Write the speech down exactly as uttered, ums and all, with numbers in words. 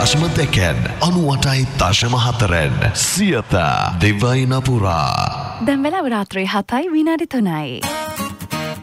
දශම දෙකෙන් අනූඅටයි දශම හතරෙන් සියත දිවයින පුරා. දැන් වෙලාව රාත්‍රී හතයි විනාඩි තුනයි.